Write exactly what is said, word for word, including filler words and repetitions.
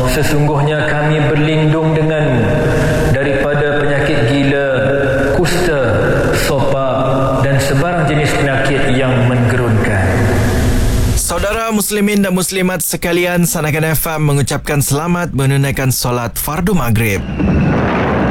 sesungguhnya kami berlindung denganmu daripada penyakit gila, kusta, sopa dan sebarang jenis penyakit yang menggerunkan. Saudara muslimin dan muslimat sekalian, Sanakan F M mengucapkan selamat menunaikan solat fardu maghrib.